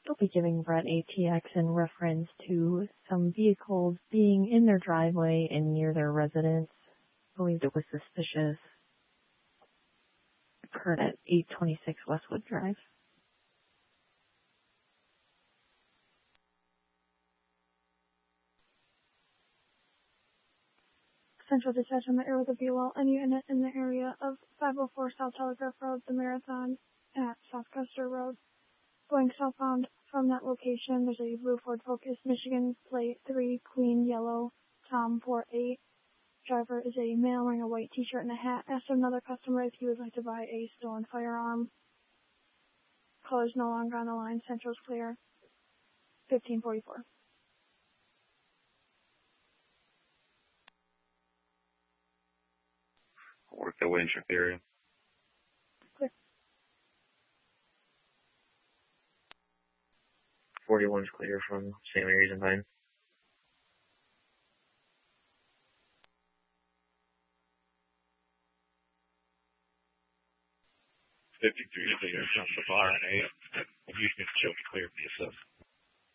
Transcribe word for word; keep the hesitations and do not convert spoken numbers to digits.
They'll be giving Brett A T X in reference to some vehicles being in their driveway and near their residence. Believed it was suspicious. Occurred at eight twenty-six Westwood Drive. Central dispatch on the air with a B L N unit in the area of five oh four South Telegraph Road, the Marathon at South Custer Road. Going southbound from that location, there's a blue Ford Focus, Michigan plate three, Queen Yellow, Tom four eight. Driver is a male wearing a white t-shirt and a hat. Asked another customer if he would like to buy a stolen firearm. Caller's no longer on the line. Central's clear. fifteen forty-four. Work that way in your area. Clear. forty-one's clear from Saint Mary's and Pine. fifty-three clear from the bar and eight. You can show me clear for yourself.